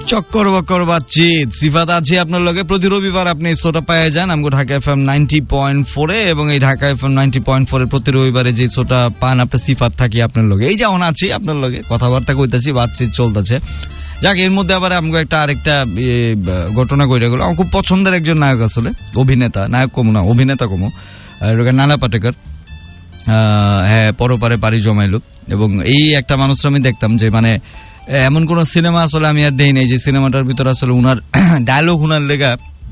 চক্কর বক্কর বাতচিত সিফাত আছে আপনার লগে। প্রতি রবিবার আপনি শোটা পেয়ে যান আমগো ঢাকা এফএম 90.4 এ, এবং এই ঢাকা এফএম 90.4 এর প্রতি রবিবারে যে শোটা পান আপনি সিফাত থাকি আপনার লগে। এই যেমন আছি আপনার লগে, কথাবার্তা কইতাছি, বাতচিত চলতেছে। যাক, এর মধ্যে আবার আমগো আরেকটা ঘটনা কইরা গেল। আমার খুব পছন্দের একজন নায়ক, আসলে অভিনেতা, নায়ক কমু না, অভিনেতা কমু, নানা পাটেকর। হ্যাঁ, পরপারে পাড়ি জমাইলো। এবং এই একটা মানুষ আমি দেখতাম যে মানে এমন কোন সিনেমা আসলে আমি আর দেই নাই যে সিনেমাটার ভিতরে আসলে উনার ডায়লগ উনার লেগা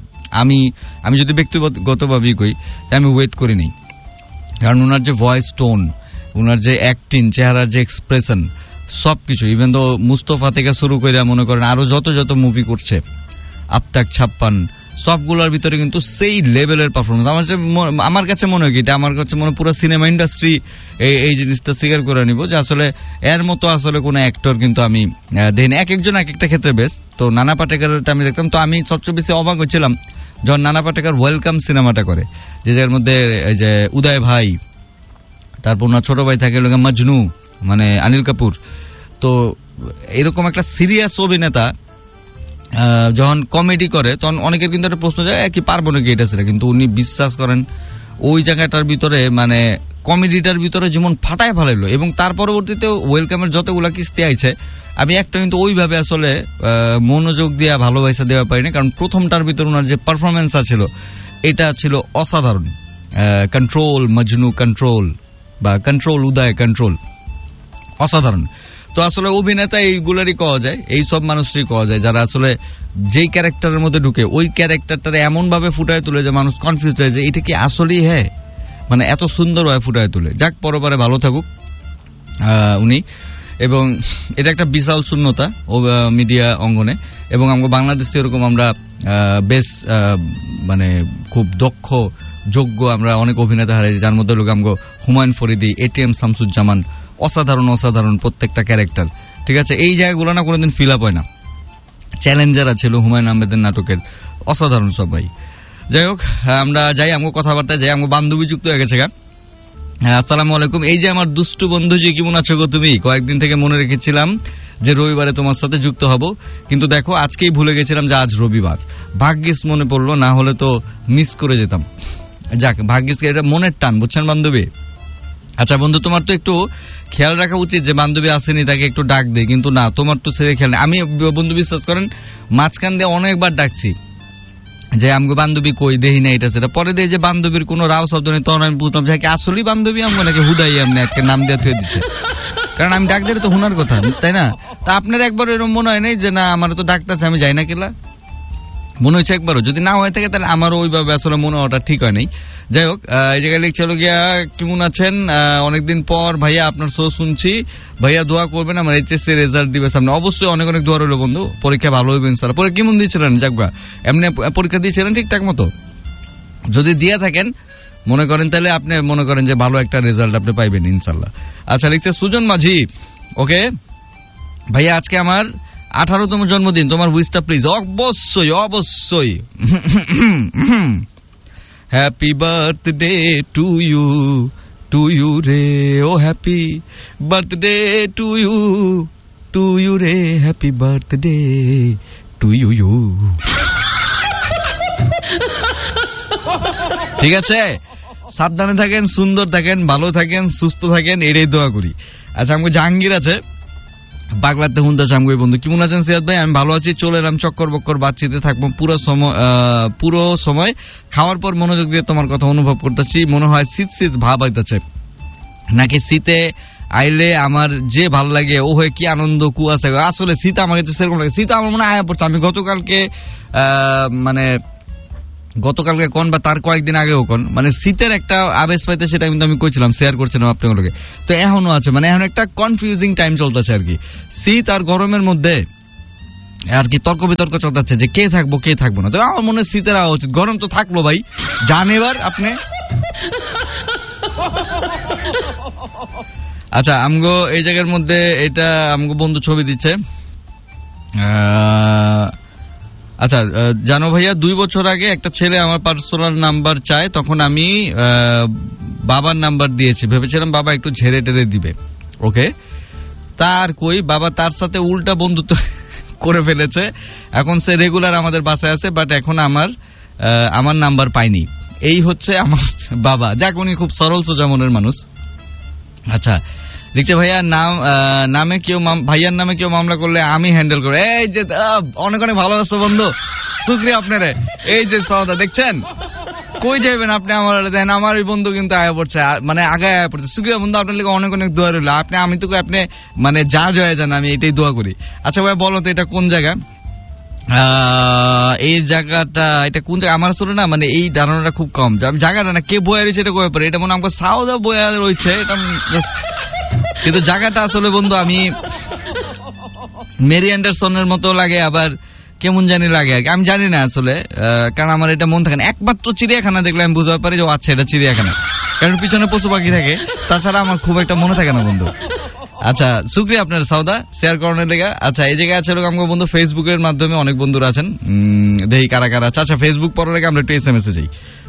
আমি যদি ব্যক্তিগতভাবেই কই আমি ওয়েট করি নাই। কারণ উনার যে ভয়েস টোন, উনার যে অ্যাক্টিং, চেহারার যে এক্সপ্রেশন, সবকিছু, ইভেন তো মুস্তফা থেকে শুরু করে মনে করেন আরো যত মুভি করছে, আপতাক ছাপ্পান, সবগুলোর ভিতরে কিন্তু সেই লেভেলের পারফরমেন্স। আমার কাছে মনে হয় কি, এটা আমার কাছে মনে পুরো সিনেমা ইন্ডাস্ট্রি এই জিনিসটা স্বীকার করে নিব যে আসলে এর মতো আসলে কোনো অ্যাক্টর কিন্তু আমি দেখিনি। এক একজন এক একটা ক্ষেত্রে বেস্ট। তো নানা পাটেকরটা আমি দেখতাম, তো আমি সবচেয়ে বেশি অবাক হচ্ছিলাম যখন নানা পাটেকর ওয়েলকাম সিনেমাটা করে, যে যার মধ্যে এই যে উদয় ভাই, তারপর ওনার ছোট ভাই থাকে মজনু, মানে অনিল কাপুর। তো এরকম একটা সিরিয়াস অভিনেতা যখন কমেডি করে তখন অনেকের কিন্তু একটা প্রশ্ন যায় কি পারবো নাকি এটা সেটা, কিন্তু উনি বিশ্বাস করেন ওই জায়গাটার ভিতরে মানে কমেডিটার ভিতরে যেমন ফাটায় ফেলাইলো। এবং তার পরবর্তীতে ওয়েলকামের যতগুলা কিস্তি আইছে আমি একটা কিন্তু ওইভাবে আসলে মনোযোগ দিয়ে ভালোবাসা দেওয়া পারিনি, কারণ প্রথমটার ভিতরে ওনার যে পারফরমেন্স ছিল এটা ছিল অসাধারণ। কন্ট্রোল মজনু, কন্ট্রোল বা কন্ট্রোল উদয়, কন্ট্রোল অসাধারণ। তো আসলে অভিনেতা এইগুলারই কওয়া যায়, এই সব মানুষই কওয়া যায় যারা আসলে যেই ক্যারেক্টারের মধ্যে ঢুকে ওই ক্যারেক্টারটা এমন ভাবে ফুটায় তুলে যে মানুষ কনফিউজ হয় যে এটা কি আসলেই হ্যাঁ, মানে এত সুন্দরভাবে ফুটায় তুলে। যাক, পরবারে ভালো থাকুক উনি। এবং এটা একটা বিশাল শূন্যতা মিডিয়া অঙ্গনে, এবং আমরা বাংলাদেশে এরকম আমরা বেশ মানে খুব দক্ষ যোগ্য আমরা অনেক অভিনেতা হারাই, যার মধ্যে লোক আমগো হুমায়ুন ফরিদি, এটিএম শামসুজ্জামান, অসাধারণ প্রত্যেকটা ক্যারেক্টার। ঠিক আছে, এই জায়গাগুলো না কোনোদিন ফিল আপ হয় না। চ্যালেঞ্জার ছিল হুমায়ুন আহমেদের নাটকের, অসাধারণ সবাই। যাই হোক, আমরা যাই আমগো কথাবার্তা যাই, আমগো বান্ধবী যুক্ত হয়ে গেছে। হ্যাঁ, আসসালামু আলাইকুম। এই যে আমার দুষ্টু বন্ধু, যে কেমন আছো গো তুমি? কয়েকদিন থেকে মনে রেখেছিলাম যে রবিবারে তোমার সাথে যুক্ত হব, কিন্তু দেখো আজকেই ভুলে গেছিলাম যে আজ রবিবার। ভাগ্যিস মনে পড়লো, না হলে তো মিস করে যেতাম। যাক, ভাগ্যিস, এটা মনের টান, বুঝছেন বান্ধবী? আচ্ছা বন্ধু, তোমার তো একটু খেয়াল রাখা উচিত যে বান্ধবী আসেনি তাকে একটু ডাক দেয়, কিন্তু না, তোমার তো সেরে খেয়াল নেই। আমি বন্ধু বিশ্বাস করেন মাঝখান দিয়ে অনেকবার ডাকছি যে আমগো বান্ধবী কই, দেহি না এটা সেটা, পরে দিয়ে যে বান্ধবীর কোনো রাও শব্দ নেই, তখন আমি বুঝলাম যে আসলেই বান্ধবী আমগো নাকি হুদাই এমনি একটা নাম দিয়ে থুয়ে দিচ্ছে। কারণ আমি ডাক দিলে তো হুনার কথা, তাই না? তা আপনার একবার এরকম মনে হয় নাই যে না আমার তো ডাকতেছে আমি যাই না কেলা? মনে হচ্ছে একবারও? যদি না হয়ে থাকে তাহলে আমারও ওইভাবে আসলে মনে হওয়াটা ঠিক হয় নাই। যাই হোক, এই জায়গায় লিখছিল গিয়া কেমন আছেন, অনেকদিন পর ভাইয়া আপনার শো শুনছি, ভাইয়া দোয়া করবেন আমার এইচএসসি রেজাল্ট দিবে সামনে। অবশ্যই অনেক অনেক দোয়া রইল বন্ধু, পরীক্ষা ভালো হইবে ইনশাআল্লাহ। পরে কেমন দিয়েছিলেন? যাকবা, এমনি পরীক্ষা দিয়েছিলেন ঠিকঠাক মতো? যদি দিয়ে থাকেন মনে করেন তাহলে আপনি মনে করেন যে ভালো একটা রেজাল্ট আপনি পাইবেন ইনশাআল্লাহ। আচ্ছা, লিখছে সুজন মাঝি, ওকে ভাইয়া আজকে আমার 18তম জন্মদিন, তোমার উইশটা প্লিজ। অবশ্যই অবশ্যই, হ্যাপি বার্থডে টু ইউ রে, ও হ্যাপি বার্থডে টু ইউ রে, হ্যাপি বার্থডে টু ইউ। ঠিক আছে, সাবধানে থাকেন, সুন্দর থাকেন, ভালো থাকেন, সুস্থ থাকেন, এটাই দোয়া করি। আচ্ছা, আমাকে জাহাঙ্গীর আছে বাগলাতে হুন্দা সামগুই বন্ধু, কেমন আছেন সিয়াদ ভাই? আমি ভালো আছি, চলে এলাম চক্কর বক্কর বাতচিতে থাকবো পুরো সময়। খাওয়ার পর মনোযোগ দিয়ে তোমার কথা অনুভব করতেছি, মনে হয় শীত শীত ভাব আইতেছে, নাকি শীতে আইলে আমার যে ভাল লাগে ও হয়ে কি আনন্দ কুয়াশা। আসলে শীত আমাকে সেরকম লাগে, শীত আমার মনে আয়া পড়ছে। আমি গতকালকে কোন বা তার কয়েকদিন আগেও কোন মানে শীতের একটা আবেশ পাইতে, সেটা কিন্তু আমি কইছিলাম, শেয়ার করছিলাম আপনাদেরকে। তো এখনো আছে, মানে এখন একটা কনফিউজিং টাইম চলতেছে আর কি, শীত আর গরমের মধ্যে আর কি তর্ক বিতর্ক চলতেছে যে কে থাকবো কে থাকবো না। তো আমার মনে হয় শীতের আওয়া উচিত, গরম তো থাকলো ভাই, জান এবার আপনি। আচ্ছা, আমগো এই জায়গার মধ্যে এটা আমগো বন্ধু ছবি দিচ্ছে। আচ্ছা জানো ভাইয়া, 2 বছর আগে একটা ছেলে আমার পার্সোনাল নাম্বার চায়, তখন আমি বাবার নাম্বার দিয়েছি, ভেবেছিলাম বাবা একটু ঝেড়ে টেরে দিবে। ওকে, তার কই বাবা তার সাথে উল্টা বন্ধুত্ব করে ফেলেছে, এখন সে রেগুলার আমাদের বাসায় আছে, বাট এখন আমার নাম্বার পাইনি। এই হচ্ছে আমার বাবা, যাক উনি খুব সরল সোজা মনের মানুষ। আচ্ছা লিখছে ভাইয়ার নামে কেউ মামলা করলে আমি হ্যান্ডেল করি। এই যে অনেক অনেক ভালো আছে বন্ধু, শুকরিয়া আপনারে। এই যে সওদা দেখছেন, কই যাবেন আপনি, আমার ওই বন্ধু কিন্তু আয়া পড়ছে, মানে আগায় আয়া পড়ছে। শুকরিয়া বন্ধু, আপনার লিগে অনেক অনেক দোয়া রইল। আমি তো আপনি মানে যা জয় যান, আমি এটাই দোয়া করি। আচ্ছা ভাইয়া বলো তো এটা কোন জায়গা? এই জায়গাটা এটা কোন জায়গা আমার আসলে না, মানে এই ধারণাটা খুব কম। আমি জায়গাটা না কে বয়া রয়েছে এটা কয়ে পারে, এটা মনে আমাকে সাউদা বয়া রয়েছে এটা, কিন্তু জায়গাটা আসলে বন্ধু আমি মেরি অ্যান্ডারসনের মতো লাগে, আবার কেমন জানি লাগে আর কি, আমি জানি না আসলে, কারণ আমার এটা মন থাকে না। একমাত্র চিড়িয়াখানা দেখলে আমি বুঝতে পারি যে আচ্ছা এটা চিড়িয়াখানা, কারণ পিছনে পশু পাখি থাকে, তাছাড়া আমার খুব একটা মনে থাকে না বন্ধু। আচ্ছা শুকরিয়া আপনার সওদা শেয়ার করানোর লেগে। আচ্ছা এই জায়গায় আছে আমাকে বন্ধু ফেসবুকের মাধ্যমে অনেক বন্ধুরা আছেন, দেখি কারা কারা আছে। আচ্ছা ফেসবুক পড়ার আগে আমরা একটু SMS এ যাই।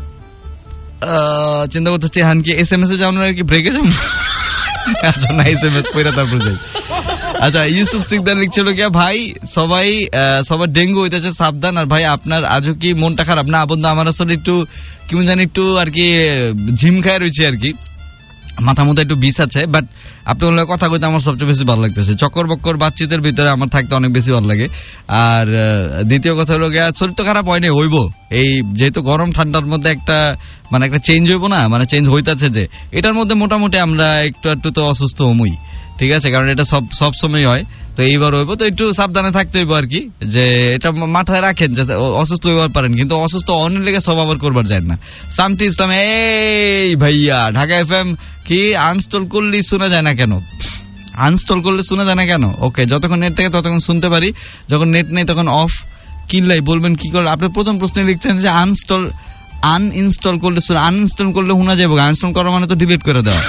চিন্তা করতেছি হান কি SMS এ যাওয়ার কি ব্রেকে যাবো? আচ্ছা না, SMS পড়া তারপর যাই। আচ্ছা ইউসুফ সিকদার লিখছিল কি ভাই সবার ডেঙ্গু হইতেছে সাবধান, আর ভাই আপনার আজও কি মনটা খারাপ? না বন্ধু আমার আসলে একটু কেমন জানি একটু আর কি ঝিম খায় রয়েছে আর কি, মাথা মতো একটু বিষ আছে, বাট আপনি ওনার কথা কইতে আমার সবচেয়ে বেশি ভালো লাগতেছে। চক্কর বক্কর বাতচিতের ভিতরে আমার থাকতে অনেক বেশি ভালো লাগে। আর দ্বিতীয় কথা হলো গিয়া শরীর তো খারাপ হয়নি, হইব এই যেহেতু গরম ঠান্ডার মধ্যে একটা মানে একটা চেঞ্জ হইব না, মানে চেঞ্জ হইতাছে যে এটার মধ্যে মোটামুটি আমরা একটু তো অসুস্থ হমই, ঠিক আছে, কারণ এটা সব সময় হয়। তো এইবার হইব, তো একটু সাবধানে থাকতে হইব আর কি, যে এটা মাথায় রাখেন যে অসুস্থ হইবার পারেন, কিন্তু অসুস্থ অনেক লেগে সব আবার করবার যায় না। শান্তি ইসলাম এই ভাইয়া ঢাকা FM কি আনস্টল করলে শোনা যায় না কেন? আনস্টল করলে শোনা যায় না কেন? ওকে, যতক্ষণ নেট থাকে ততক্ষণ শুনতে পারি, যখন নেট নেই তখন অফ। কিনলাই বলবেন কি করে? আপনি প্রথম প্রশ্নে লিখছেন যে আনইনস্টল করলে শোনা, আনইনস্টল করলে শোনা যাবে, আনইনস্টল করা মানে তো ডিলিট করে দেওয়া।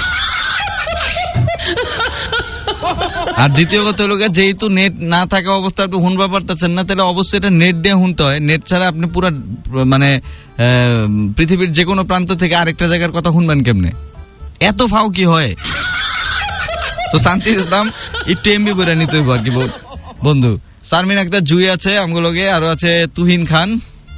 আর দ্বিতীয় কথা হলো যেহেতু নেট না থাকা অবস্থা আপনি শুনবা পারতেছেন না, তাহলে অবশ্যই এটা নেট দিয়ে শুনতে হয়। নেট ছাড়া আপনি পুরো মানে পৃথিবীর যে কোনো প্রান্ত থেকে আরেকটা জায়গার কথা শুনবেন কেমনে? এত ফাও কি হয়? তো শান্তি ইসলাম একটু এমবি করে নিতে হইব আর কি বন্ধু। শারমিন আক্তার জুই আছে আমগুলোকে, আরো আছে তুহিন খান,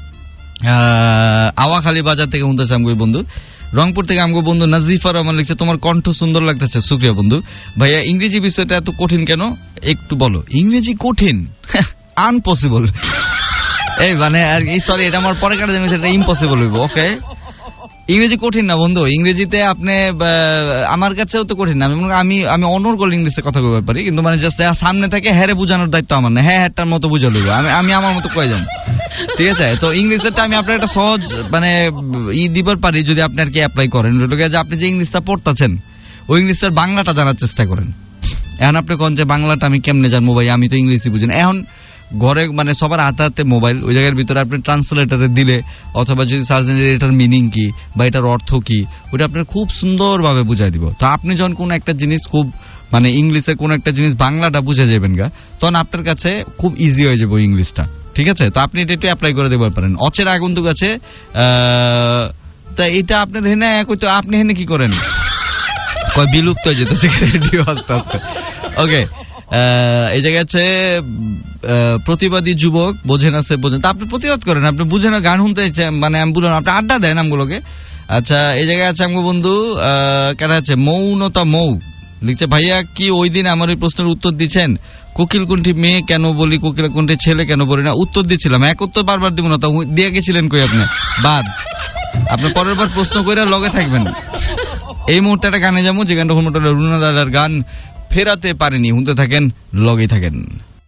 আওয়াখালী বাজার থেকে শুনতেছে আমগুলো বন্ধু। রংপুর থেকে আমগো বন্ধু নাজিফা রহমান লিখছে তোমার কণ্ঠ সুন্দর লাগতেছে। শুকরিয়া বন্ধু। ভাইয়া ইংরেজি বিষয়টা এত কঠিন কেন একটু বলো? ইংরেজি কঠিন? আনপসিবল। এই মানে আর সরি, এটা আমার পরে কাটা জানিস, এটা ইম্পসিবল হইব। ওকে, ইংরেজি কঠিন না বন্ধু, ইংরেজিতে আপনি আমার কাছেও তো কঠিন না। আমি অনর্গল ইংলিশে কথা বলতে পারি, কিন্তু মানে জাস্ট সামনে থেকে হ্যারে বোঝানোর দায়িত্ব আমার না, হ্যাঁটার মতো বুঝা লইব, আমি আমার মতো কয়ে যান, ঠিক আছে? তো ইংলিশটা আমি আপনার একটা সহজ মানে দিবার পারি যদি আপনি আর কি অ্যাপ্লাই করেন, যে আপনি যে ইংলিশটা পড়তেছেন ওই ইংলিশটার বাংলাটা জানার চেষ্টা করেন। এখন আপনি কোন যে বাংলাটা আমি কেমনে জানবো ভাই, আমি তো ইংলিশই বুঝি না। এখন ঘরে মানে সবার হাতে হাতে মোবাইল, ওই জায়গার ভিতরে আপনি ট্রান্সলেটারে দিলে অথবা যদি সার্চ ইঞ্জিনে এটার মিনিং কি বা এটার অর্থ কি ওটা আপনার খুব সুন্দরভাবে বুঝাই দিব। তো আপনি যখন কোন একটা জিনিস খুব মানে ইংলিশের কোন একটা জিনিস বাংলাটা বুঝে যাবেন গা, তখন আপনার কাছে খুব ইজি হয়ে যাবে ইংলিশটা, ঠিক আছে? তো আপনি এটা একটু অ্যাপ্লাই করে দিতে পারেন। অচেনা আগন্তুক আছে, তা এটা আপনার হেনে তো আপনি হেনে কি করেন? কয় বিলুপ্ত হয়ে যেতেছে রেডিও আস্তে আস্তে। ওকে, এই জায়গায় আছে প্রতিবাদী যুবক বোঝেন আছে বোঝেন, তা আপনি প্রতিবাদ করেন, আপনি বুঝেন গান শুনতে মানে আমি বললাম আপনি আড্ডা দেন আমগুলোকে। আচ্ছা এই জায়গায় আছে আমগো বন্ধু কেন আছে মৌনতা মৌ লিখছে ভাইয়া কি ওই দিন আমার ওই প্রশ্নের উত্তর দিচ্ছেন কোকিল কোনটি মেয়ে কেন বলি কোকিল কোনটি ছেলে কেন বলি না? উত্তর দিচ্ছিলাম, এক উত্তর বারবার দিব না, তা দিয়ে গেছিলেন কই আপনি? বাদ, আপনি পরের বার প্রশ্ন করে লগে থাকবেন। এই মুহূর্তে একটা গানে যাবো, যে গানটা রুনা দাদার গান ফেরাতে পারেনি, শুনতে থাকেন, লগেই থাকেন।